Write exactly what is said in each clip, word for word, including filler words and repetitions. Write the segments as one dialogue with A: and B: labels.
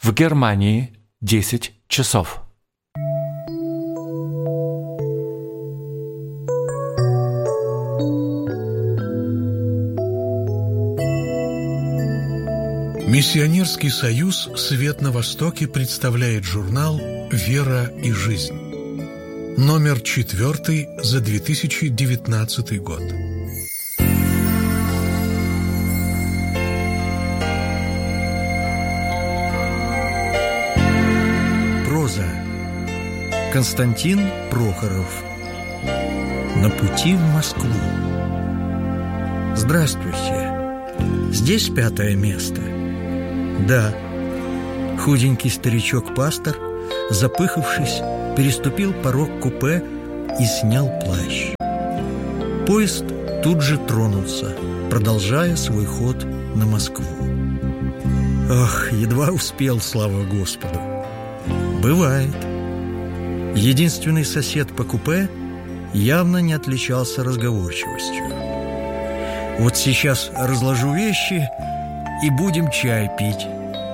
A: В Германии десять часов.
B: Миссионерский союз «Свет на Востоке» представляет журнал «Вера и жизнь». Номер четвертый за две тысячи девятнадцатый год.
C: Проза. Константин Прохоров. На пути в Москву. Здравствуйте. Здесь пятое место? Да. Худенький старичок-пастор, запыхавшись, переступил порог купе и снял плащ. Поезд тут же тронулся, продолжая свой ход на Москву. Ох, едва успел, слава Господу. Бывает. Единственный сосед по купе явно не отличался разговорчивостью. Вот сейчас разложу вещи и будем чай пить.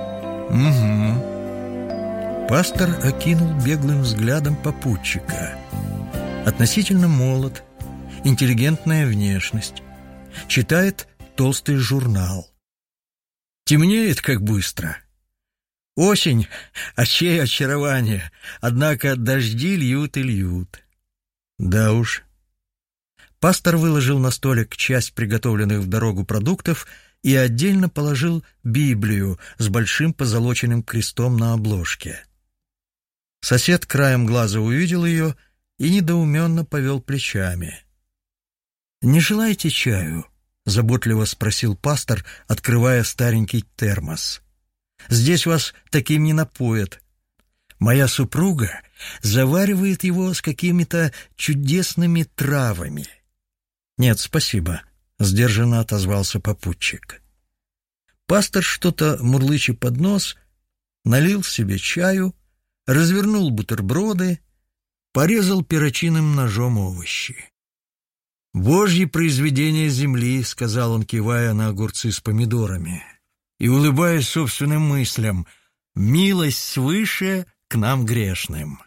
C: Угу. Пастор окинул беглым взглядом попутчика. Относительно молод, интеллигентная внешность. Читает толстый журнал. Темнеет, как быстро. Осень, а чье очарование, однако дожди льют и льют. Да уж. Пастор выложил на столик часть приготовленных в дорогу продуктов и отдельно положил Библию с большим позолоченным крестом на обложке. Сосед краем глаза увидел ее и недоуменно повел плечами. «Не желаете чаю?» — заботливо спросил пастор, открывая старенький термос. «Здесь вас таким не напоят. Моя супруга заваривает его с какими-то чудесными травами». «Нет, спасибо», — сдержанно отозвался попутчик. Пастор, что-то мурлыча под нос, налил себе чаю, развернул бутерброды, порезал перочинным ножом овощи. «Божье произведение земли», — сказал он, кивая на огурцы с помидорами, и улыбаясь собственным мыслям, «милость свыше к нам грешным».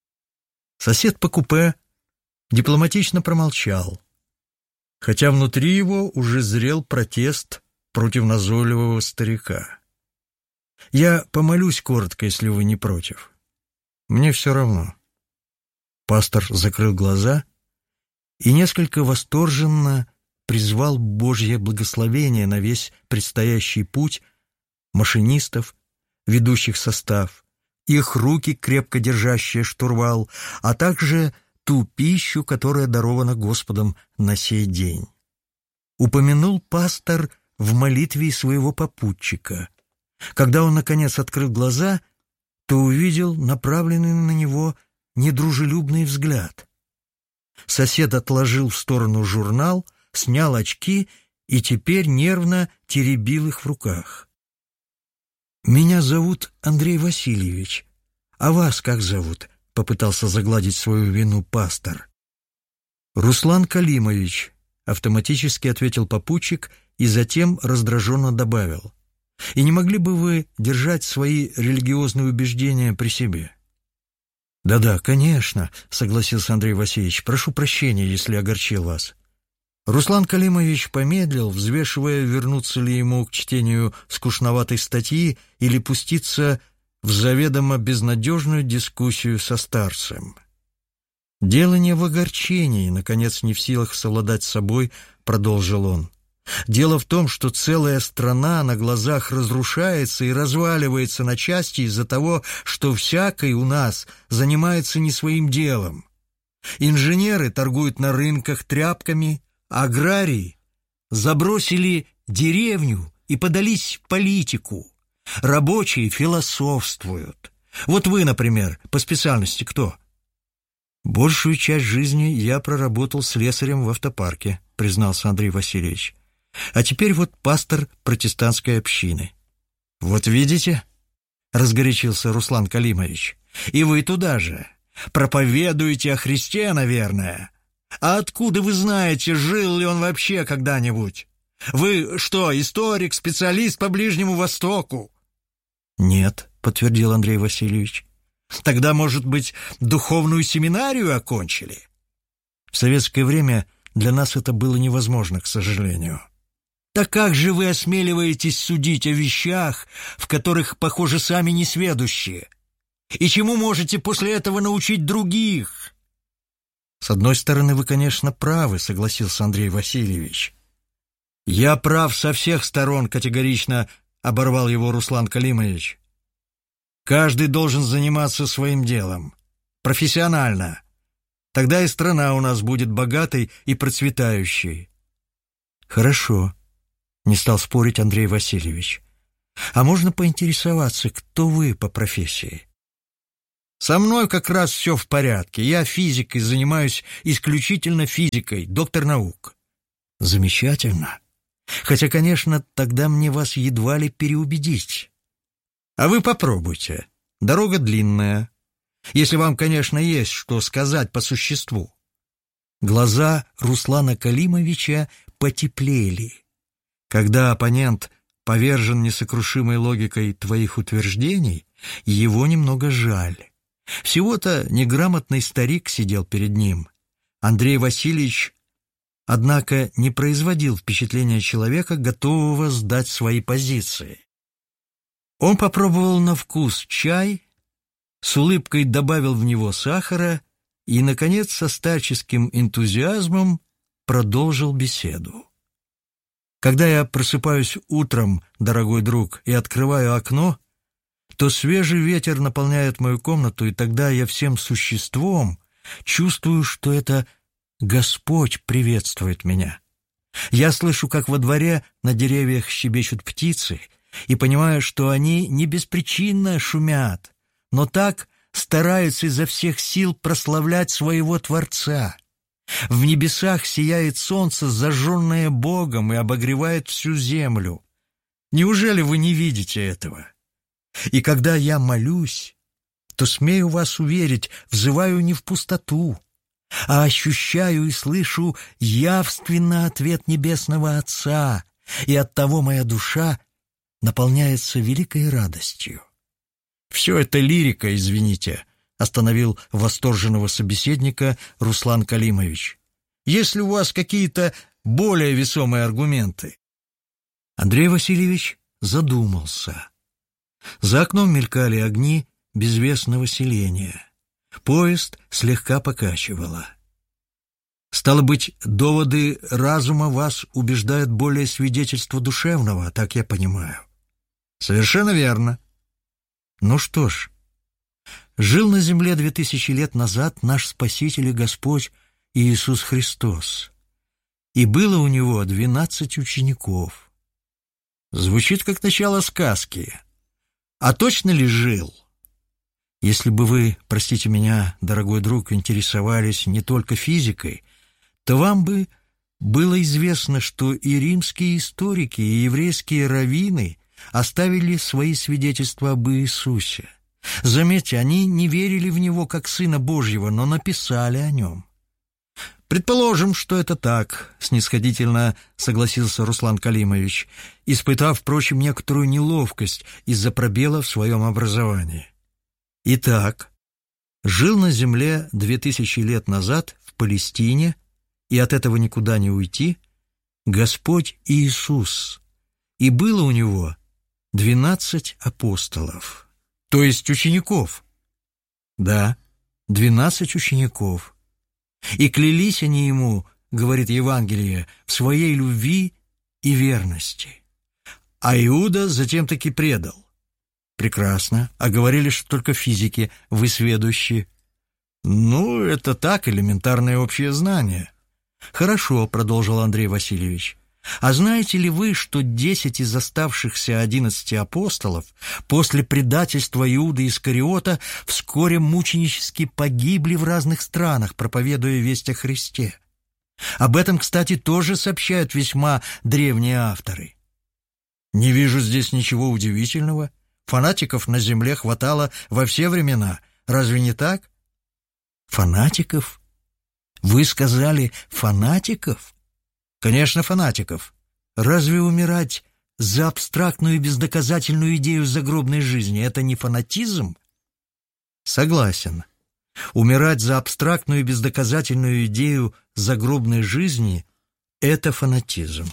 C: Сосед по купе дипломатично промолчал, хотя внутри его уже зрел протест против назойливого старика. «Я помолюсь коротко, если вы не против. Мне все равно». Пастор закрыл глаза и несколько восторженно призвал Божье благословение на весь предстоящий путь машинистов, ведущих состав, их руки, крепко держащие штурвал, а также ту пищу, которая дарована Господом на сей день. Упомянул пастор в молитве своего попутчика. Когда он, наконец, открыл глаза, то увидел направленный на него недружелюбный взгляд. Сосед отложил в сторону журнал, снял очки и теперь нервно теребил их в руках. «Меня зовут Андрей Васильевич. А вас как зовут?» — попытался загладить свою вину пастор. «Руслан Калимович», — автоматически ответил попутчик и затем раздраженно добавил. «И не могли бы вы держать свои религиозные убеждения при себе?» «Да-да, конечно», — согласился Андрей Васильевич. «Прошу прощения, если огорчил вас». Руслан Калимович помедлил, взвешивая, вернуться ли ему к чтению скучноватой статьи или пуститься в заведомо безнадежную дискуссию со старцем. «Дело не в огорчении», — наконец не в силах совладать с собой, продолжил он. «Дело в том, что целая страна на глазах разрушается и разваливается на части из-за того, что всякий у нас занимается не своим делом. Инженеры торгуют на рынках тряпками, аграрии забросили деревню и подались в политику, рабочие философствуют. Вот вы, например, по специальности кто?» «Большую часть жизни я проработал слесарем в автопарке», — признался Андрей Васильевич. «А теперь вот пастор протестантской общины». «Вот видите?» — разгорячился Руслан Калимович. «И вы туда же. Проповедуете о Христе, наверное. А откуда вы знаете, жил ли он вообще когда-нибудь? Вы что, историк, специалист по Ближнему Востоку?» Нет, подтвердил Андрей Васильевич. Тогда, может быть, духовную семинарию окончили? В советское время для нас это было невозможно, к сожалению. Так как же вы осмеливаетесь судить о вещах, в которых, похоже, сами несведущие? И чему можете после этого научить других? С одной стороны, вы, конечно, правы, согласился Андрей Васильевич. Я прав со всех сторон, категорично оборвал его Руслан Калимович. Каждый должен заниматься своим делом, профессионально. Тогда и страна у нас будет богатой и процветающей. Хорошо, не стал спорить Андрей Васильевич. А можно поинтересоваться, кто вы по профессии? Со мной как раз все в порядке. Я физикой, занимаюсь исключительно физикой, доктор наук. Замечательно. Хотя, конечно, тогда мне вас едва ли переубедить. А вы попробуйте. Дорога длинная. Если вам, конечно, есть что сказать по существу. Глаза Руслана Калимовича потеплели. Когда оппонент повержен несокрушимой логикой твоих утверждений, его немного жаль. Всего-то неграмотный старик сидел перед ним. Андрей Васильевич, однако, не производил впечатления человека, готового сдать свои позиции. Он попробовал на вкус чай, с улыбкой добавил в него сахара и, наконец, со старческим энтузиазмом продолжил беседу. Когда я просыпаюсь утром, дорогой друг, и открываю окно, то свежий ветер наполняет мою комнату, и тогда я всем существом чувствую, что это Господь приветствует меня. Я слышу, как во дворе на деревьях щебечут птицы, и понимаю, что они не беспричинно шумят, но так стараются изо всех сил прославлять своего Творца. В небесах сияет солнце, зажженное Богом, и обогревает всю землю. Неужели вы не видите этого? И когда я молюсь, то, смею вас уверить, взываю не в пустоту, а ощущаю и слышу явственно ответ Небесного Отца, и оттого моя душа наполняется великой радостью. «Все это лирика, извините», — остановил восторженного собеседника Руслан Калимович. «Есть ли у вас какие-то более весомые аргументы?» Андрей Васильевич задумался. За окном мелькали огни безвестного селения. Поезд слегка покачивало. «Стало быть, доводы разума вас убеждают более свидетельства душевного, так я понимаю». «Совершенно верно». «Ну что ж, жил на земле две тысячи лет назад наш Спаситель и Господь Иисус Христос, и было у него двенадцать учеников». Звучит как начало сказки. А точно ли жил? Если бы вы, простите меня, дорогой друг, интересовались не только физикой, то вам бы было известно, что и римские историки, и еврейские раввины оставили свои свидетельства об Иисусе. Заметьте, они не верили в Него как Сына Божьего, но написали о Нем. «Предположим, что это так», — снисходительно согласился Руслан Калимович, испытав, впрочем, некоторую неловкость из-за пробела в своем образовании. Итак, жил на земле две тысячи лет назад в Палестине, и от этого никуда не уйти, Господь Иисус, и было у Него двенадцать апостолов, то есть учеников. Да, двенадцать учеников. И клялись они Ему, говорит Евангелие, в своей любви и верности. А Иуда затем-таки предал. Прекрасно. А говорили, что только физики вы сведущи. Ну, это так, элементарное общее знание. Хорошо, продолжил Андрей Васильевич. А знаете ли вы, что десять из оставшихся одиннадцати апостолов после предательства Иуды Искариота вскоре мученически погибли в разных странах, проповедуя весть о Христе? Об этом, кстати, тоже сообщают весьма древние авторы. Не вижу здесь ничего удивительного. Фанатиков на земле хватало во все времена. Разве не так? Фанатиков? Вы сказали фанатиков? Конечно, фанатиков. Разве умирать за абстрактную и бездоказательную идею загробной жизни — это не фанатизм? Согласен. Умирать за абстрактную и бездоказательную идею загробной жизни — это фанатизм.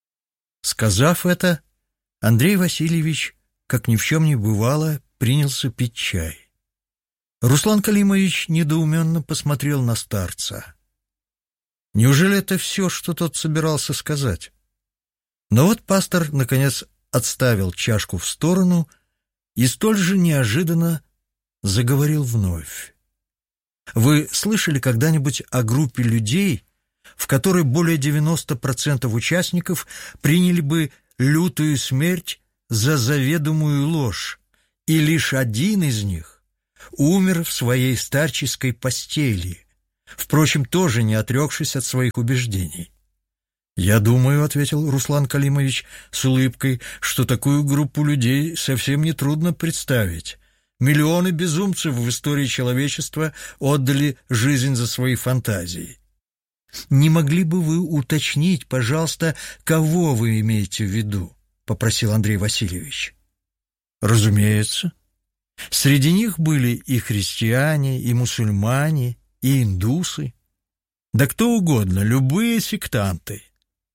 C: Сказав это, Андрей Васильевич, как ни в чем не бывало, принялся пить чай. Руслан Калимович недоуменно посмотрел на старца. Неужели это все, что тот собирался сказать? Но вот пастор, наконец, отставил чашку в сторону и столь же неожиданно заговорил вновь. Вы слышали когда-нибудь о группе людей, в которой более девяноста процентов участников приняли бы лютую смерть за заведомую ложь, и лишь один из них умер в своей старческой постели, впрочем, тоже не отрекшись от своих убеждений? «Я думаю, — ответил Руслан Калимович с улыбкой, — что такую группу людей совсем не трудно представить. Миллионы безумцев в истории человечества отдали жизнь за свои фантазии. Не могли бы вы уточнить, пожалуйста, кого вы имеете в виду?» — попросил Андрей Васильевич. «Разумеется. Среди них были и христиане, и мусульмане, и индусы. Да кто угодно, любые сектанты».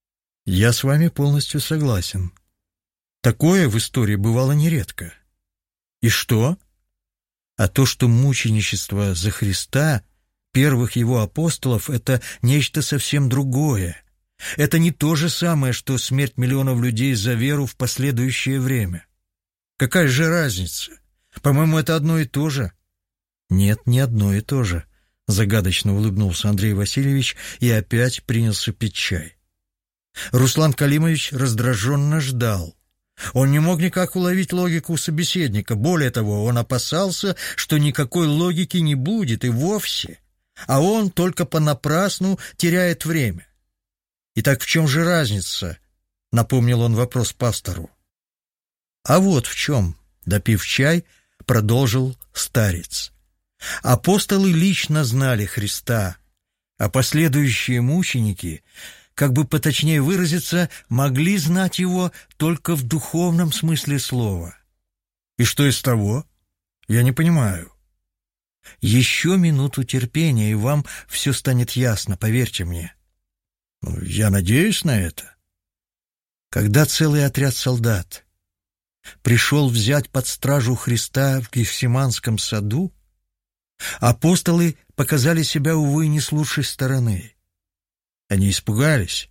C: «Я с вами полностью согласен. Такое в истории бывало нередко. И что? А то, что мученичество за Христа, первых его апостолов, это нечто совсем другое. Это не то же самое, что смерть миллионов людей за веру в последующее время. Какая же разница? По-моему, это одно и то же». «Нет, не одно и то же», — загадочно улыбнулся Андрей Васильевич и опять принялся пить чай. Руслан Калимович раздраженно ждал. Он не мог никак уловить логику собеседника. Более того, он опасался, что никакой логики не будет и вовсе, а он только понапрасну теряет время. «Итак, в чем же разница?» — напомнил он вопрос пастору. «А вот в чем», — допив чай, продолжил старец. «Апостолы лично знали Христа, а последующие мученики, как бы поточнее выразиться, могли знать его только в духовном смысле слова». «И что из того? Я не понимаю». «Еще минуту терпения, и вам все станет ясно, поверьте мне». «Ну, я надеюсь на это». Когда целый отряд солдат пришел взять под стражу Христа в Гефсиманском саду, апостолы показали себя, увы, не с лучшей стороны. Они испугались.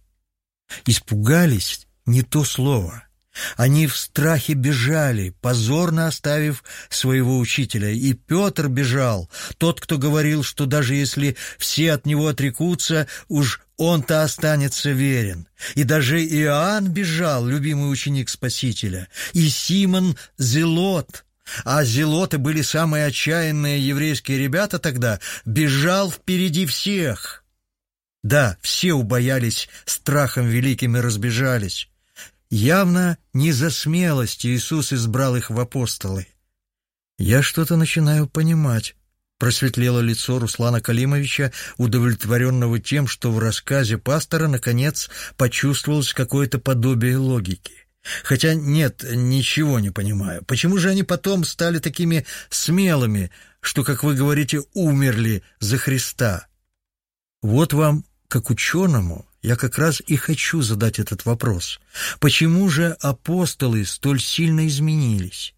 C: Испугались — не то слово. Они в страхе бежали, позорно оставив своего учителя. И Петр бежал, тот, кто говорил, что даже если все от него отрекутся, уж он-то останется верен. И даже Иоанн бежал, любимый ученик Спасителя. И Симон Зелот, а зелоты были самые отчаянные еврейские ребята тогда, бежал впереди всех. Да, все убоялись страхом великим и разбежались. Явно не за смелость Иисус избрал их в апостолы. «Я что-то начинаю понимать», — просветлело лицо Руслана Калимовича, удовлетворенного тем, что в рассказе пастора, наконец, почувствовалось какое-то подобие логики. «Хотя нет, ничего не понимаю. Почему же они потом стали такими смелыми, что, как вы говорите, умерли за Христа?» Вот вам, как ученому, я как раз и хочу задать этот вопрос. Почему же апостолы столь сильно изменились?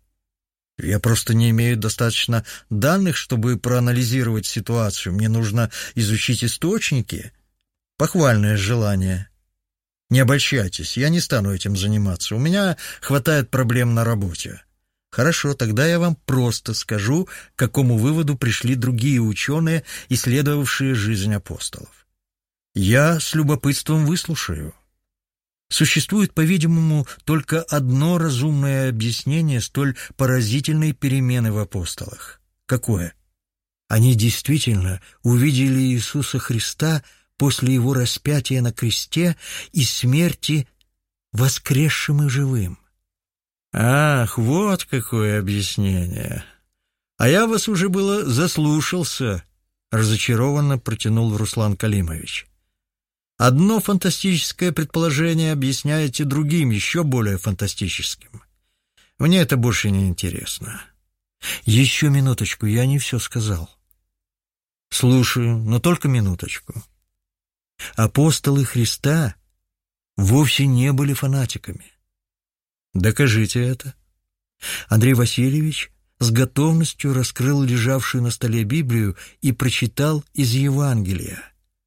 C: Я просто не имею достаточно данных, чтобы проанализировать ситуацию. Мне нужно изучить источники. Похвальное желание. Не обольщайтесь, я не стану этим заниматься. У меня хватает проблем на работе. Хорошо, тогда я вам просто скажу, к какому выводу пришли другие ученые, исследовавшие жизнь апостолов. Я с любопытством выслушаю. Существует, по-видимому, только одно разумное объяснение столь поразительной перемены в апостолах. Какое? Они действительно увидели Иисуса Христа после Его распятия на кресте и смерти воскресшим и живым. Ах, вот какое объяснение! А я вас уже было заслушался, разочарованно протянул Руслан Калимович. Одно фантастическое предположение объясняете другим, еще более фантастическим. Мне это больше не интересно. Еще минуточку, я не все сказал. Слушаю, но только минуточку. Апостолы Христа вовсе не были фанатиками. Докажите это. Андрей Васильевич с готовностью раскрыл лежавшую на столе Библию и прочитал из Евангелия.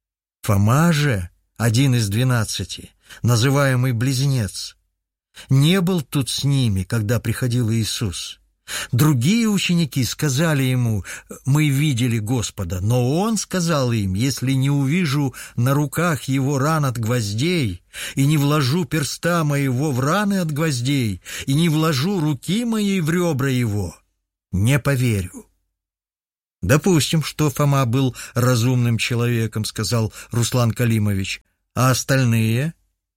C: Фома же, один из двенадцати, называемый Близнец, не был тут с ними, когда приходил Иисус. Другие ученики сказали ему: «Мы видели Господа», но он сказал им: «Если не увижу на руках его ран от гвоздей, и не вложу перста моего в раны от гвоздей, и не вложу руки моей в ребра его, не поверю». «Допустим, что Фома был разумным человеком», — сказал Руслан Калимович, «а остальные?»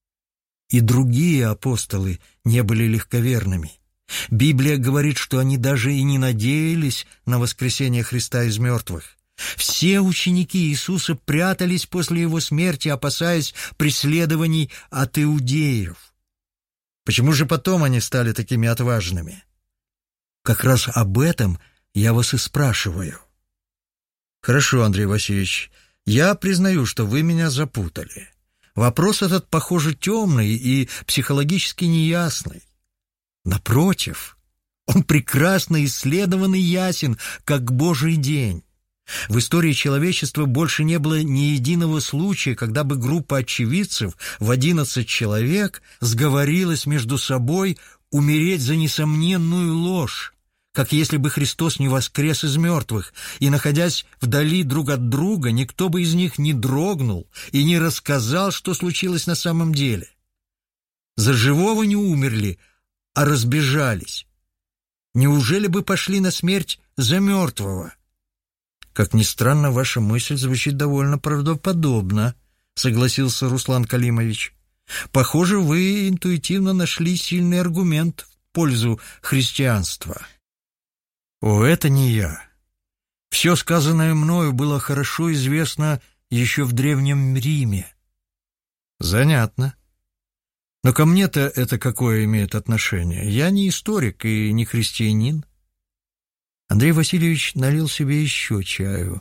C: И другие апостолы не были легковерными. Библия говорит, что они даже и не надеялись на воскресение Христа из мертвых. Все ученики Иисуса прятались после его смерти, опасаясь преследований от иудеев. Почему же потом они стали такими отважными? Как раз об этом я вас и спрашиваю. Хорошо, Андрей Васильевич, я признаю, что вы меня запутали. Вопрос этот, похоже, темный и психологически неясный. Напротив, он прекрасно исследован и ясен, как Божий день. В истории человечества больше не было ни единого случая, когда бы группа очевидцев в одиннадцать человек сговорилась между собой умереть за несомненную ложь, как если бы Христос не воскрес из мертвых, и, находясь вдали друг от друга, никто бы из них не дрогнул и не рассказал, что случилось на самом деле. За живого не умерли, а разбежались. Неужели бы пошли на смерть за мертвого? Как ни странно, ваша мысль звучит довольно правдоподобно, согласился Руслан Калимович. Похоже, вы интуитивно нашли сильный аргумент в пользу христианства. О, это не я. Все сказанное мною было хорошо известно еще в Древнем Риме. Занятно. Но ко мне-то это какое имеет отношение? Я не историк и не христианин. Андрей Васильевич налил себе еще чаю.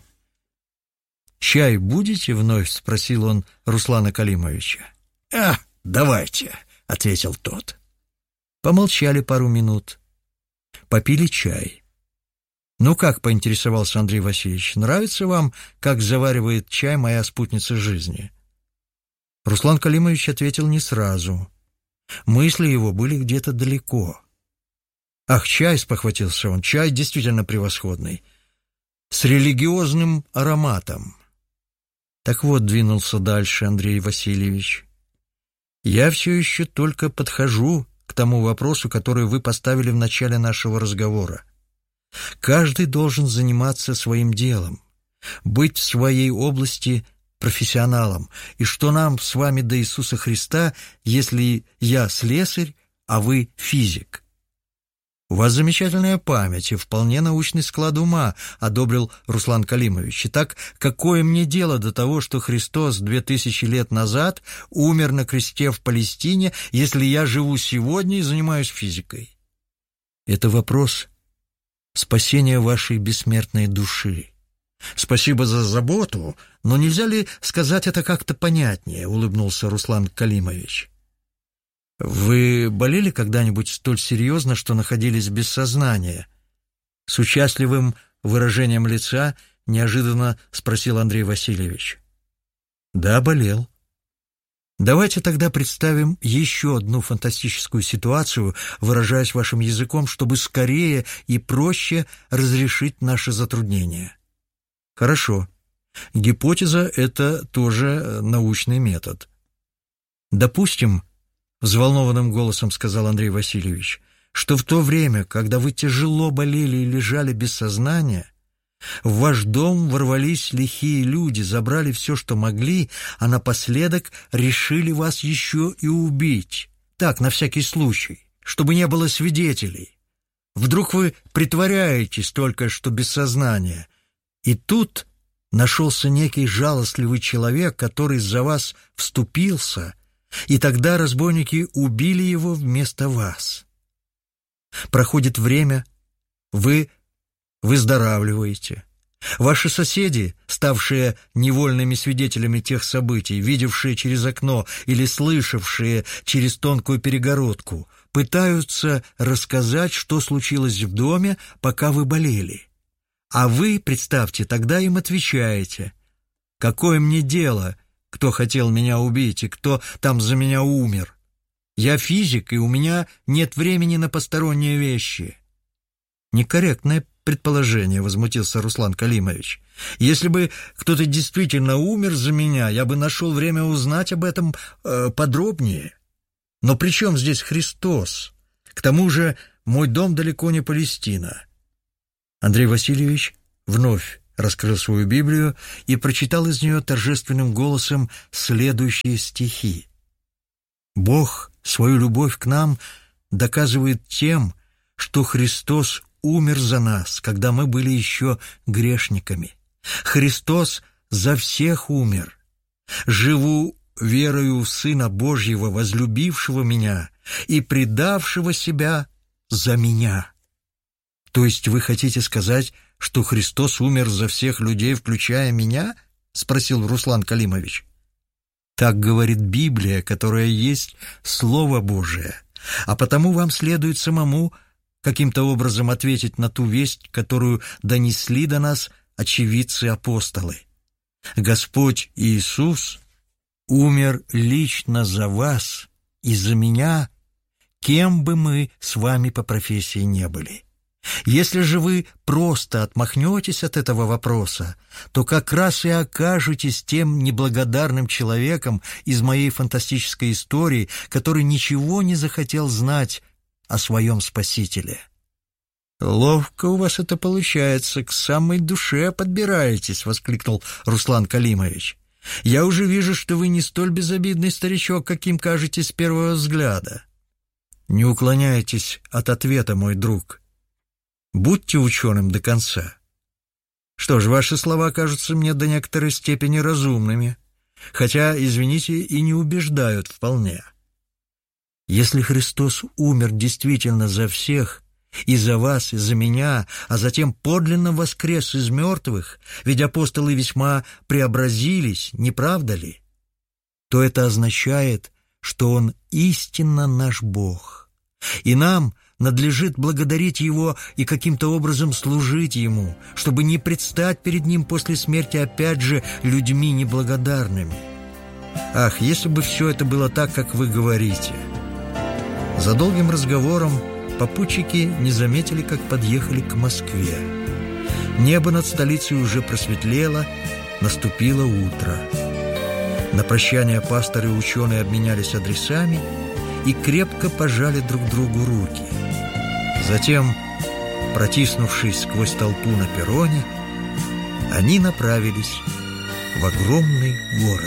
C: «Чай будете вновь?» — спросил он Руслана Калимовича. «А, давайте», — ответил тот. Помолчали пару минут. Попили чай. «Ну как?» — поинтересовался Андрей Васильевич. «Нравится вам, как заваривает чай моя спутница жизни?» Руслан Калимович ответил не сразу. Мысли его были где-то далеко. «Ах, чай!» — спохватился он. «Чай действительно превосходный. С религиозным ароматом». Так вот, двинулся дальше Андрей Васильевич. «Я все еще только подхожу к тому вопросу, который вы поставили в начале нашего разговора. Каждый должен заниматься своим делом, быть в своей области профессионалом. И что нам с вами до Иисуса Христа, если я слесарь, а вы физик?» «У вас замечательная память и вполне научный склад ума», — одобрил Руслан Калимович. «Итак, какое мне дело до того, что Христос две тысячи лет назад умер на кресте в Палестине, если я живу сегодня и занимаюсь физикой?» «Это вопрос спасения вашей бессмертной души». «Спасибо за заботу, но нельзя ли сказать это как-то понятнее?» — улыбнулся Руслан Калимович. «Вы болели когда-нибудь столь серьезно, что находились без сознания?» С участливым выражением лица неожиданно спросил Андрей Васильевич. «Да, болел». Давайте тогда представим еще одну фантастическую ситуацию, выражаясь вашим языком, чтобы скорее и проще разрешить наши затруднения. Хорошо. Гипотеза — это тоже научный метод. Допустим, взволнованным голосом сказал Андрей Васильевич, что в то время, когда вы тяжело болели и лежали без сознания, в ваш дом ворвались лихие люди, забрали все, что могли, а напоследок решили вас еще и убить. Так, на всякий случай, чтобы не было свидетелей. Вдруг вы притворяетесь только что без сознания. И тут нашелся некий жалостливый человек, который за вас вступился, и тогда разбойники убили его вместо вас. Проходит время, вы выздоравливаете. Ваши соседи, ставшие невольными свидетелями тех событий, видевшие через окно или слышавшие через тонкую перегородку, пытаются рассказать, что случилось в доме, пока вы болели. А вы, представьте, тогда им отвечаете: «Какое мне дело, кто хотел меня убить и кто там за меня умер? Я физик, и у меня нет времени на посторонние вещи». «Некорректное предположение», — возмутился Руслан Калимович. «Если бы кто-то действительно умер за меня, я бы нашел время узнать об этом э, подробнее. Но при чем здесь Христос? К тому же мой дом далеко не Палестина». Андрей Васильевич вновь раскрыл свою Библию и прочитал из нее торжественным голосом следующие стихи. «Бог свою любовь к нам доказывает тем, что Христос умер за нас, когда мы были еще грешниками. Христос за всех умер. Живу верою в Сына Божьего, возлюбившего меня и предавшего себя за меня». «То есть вы хотите сказать, что Христос умер за всех людей, включая меня?» — спросил Руслан Калимович. «Так говорит Библия, которая есть Слово Божие, а потому вам следует самому каким-то образом ответить на ту весть, которую донесли до нас очевидцы-апостолы. Господь Иисус умер лично за вас и за меня, кем бы мы с вами по профессии не были. Если же вы просто отмахнетесь от этого вопроса, то как раз и окажетесь тем неблагодарным человеком из моей фантастической истории, который ничего не захотел знать о своем Спасителе». «Ловко у вас это получается, к самой душе подбираетесь», — воскликнул Руслан Калимович. «Я уже вижу, что вы не столь безобидный старичок, каким кажетесь с первого взгляда». «Не уклоняйтесь от ответа, мой друг. Будьте ученым до конца. Что ж, ваши слова кажутся мне до некоторой степени разумными, хотя, извините, и не убеждают вполне. Если Христос умер действительно за всех, и за вас, и за меня, а затем подлинно воскрес из мертвых, ведь апостолы весьма преобразились, не правда ли? То это означает, что Он истинно наш Бог, и нам надлежит благодарить Его и каким-то образом служить Ему, чтобы не предстать перед Ним после смерти опять же людьми неблагодарными. Ах, если бы все это было так, как вы говорите!» За долгим разговором попутчики не заметили, как подъехали к Москве. Небо над столицей уже просветлело, наступило утро. На прощание пастор и ученые обменялись адресами и крепко пожали друг другу руки. Затем, протиснувшись сквозь толпу на перроне, они направились в огромный город.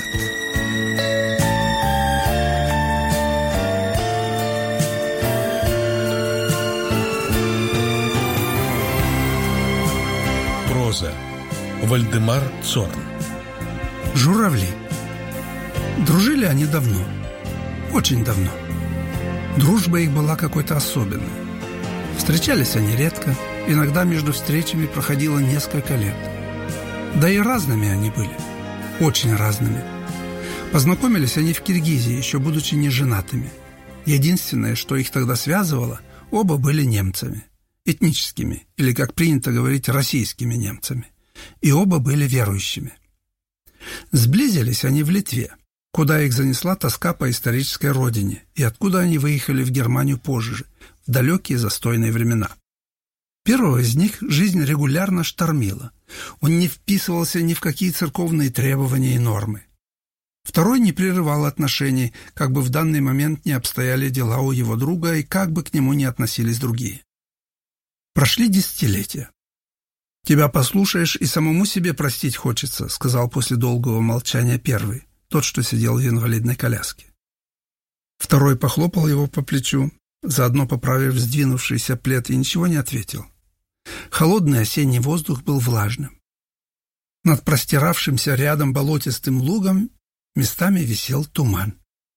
B: Проза. Вальдемар Цорн.
D: Журавли. Дружили они давно, очень давно. Дружба их была какой-то особенной. Встречались они редко, иногда между встречами проходило несколько лет. Да и разными они были, очень разными. Познакомились они в Киргизии, еще будучи неженатыми. Единственное, что их тогда связывало, оба были немцами, этническими, или, как принято говорить, российскими немцами, и оба были верующими. Сблизились они в Литве, куда их занесла тоска по исторической родине, и откуда они выехали в Германию позже, в далекие застойные времена. Первого из них жизнь регулярно штормила. Он не вписывался ни в какие церковные требования и нормы. Второй не прерывал отношений, как бы в данный момент не обстояли дела у его друга и как бы к нему не относились другие. Прошли десятилетия. «Тебя послушаешь и самому себе простить хочется», — сказал после долгого молчания первый, тот, что сидел в инвалидной коляске. Второй похлопал его по плечу, заодно поправив сдвинувшийся плед, и ничего не ответил. Холодный осенний воздух был влажным. Над простиравшимся рядом болотистым лугом местами висел туман.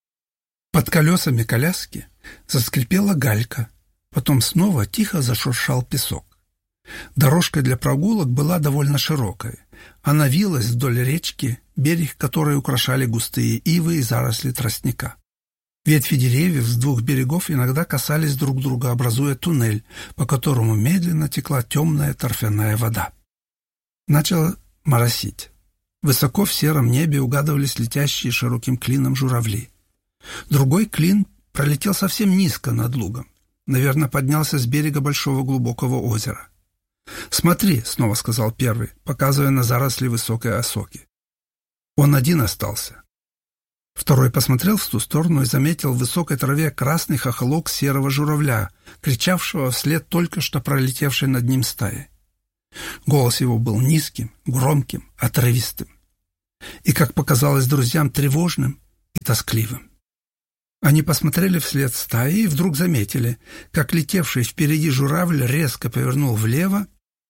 D: Под колесами коляски заскрипела галька, потом снова тихо зашуршал песок. Дорожка для прогулок была довольно широкой. Она вилась вдоль речки, берег которой украшали густые ивы и заросли тростника. Ветви деревьев с двух берегов иногда касались друг друга, образуя туннель, по которому медленно текла темная торфяная вода. Начало моросить. Высоко в сером небе угадывались летящие широким клином журавли. Другой клин пролетел совсем низко над лугом. Наверное, поднялся с берега большого глубокого озера. «Смотри», — снова сказал первый, показывая на заросли высокой осоки. Он один остался. Второй посмотрел в ту сторону и заметил в высокой траве красный хохолок серого журавля, кричавшего вслед только что пролетевшей над ним стаи. Голос его был низким, громким, отрывистым и, как показалось друзьям, тревожным и тоскливым. Они посмотрели вслед стаи и вдруг заметили, как летевший впереди журавль резко повернул влево,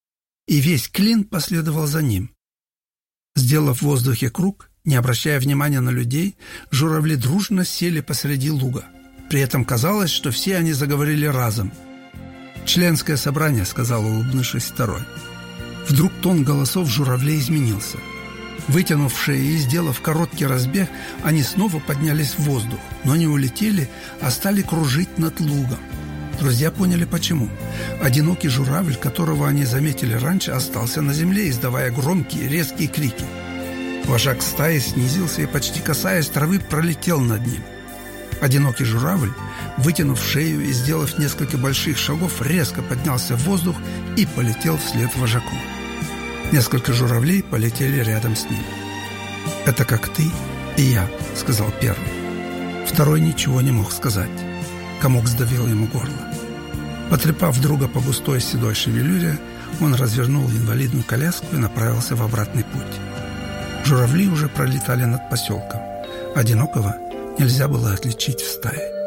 D: и весь клин последовал за ним. Сделав в воздухе круг, не обращая внимания на людей, журавли дружно сели посреди луга. При этом казалось, что все они заговорили разом. «Членское собрание», — сказал, улыбнувшись второй. Вдруг тон голосов журавлей изменился. Вытянув шеи и сделав короткий разбег, они снова поднялись в воздух, но не улетели, а стали кружить над лугом. Друзья поняли, почему. Одинокий журавль, которого они заметили раньше, остался на земле, издавая громкие, резкие крики. Вожак стаи снизился и, почти касаясь травы, пролетел над ним. Одинокий журавль, вытянув шею и сделав несколько больших шагов, резко поднялся в воздух и полетел вслед вожаку. Несколько журавлей полетели рядом с ним. «Это как ты и я», — сказал первый. Второй ничего не мог сказать. Комок сдавил ему горло. Потрепав друга по густой седой шевелюре, он развернул инвалидную коляску и направился в обратный путь. Журавли уже пролетали над поселком. Одинокого нельзя было отличить в стае.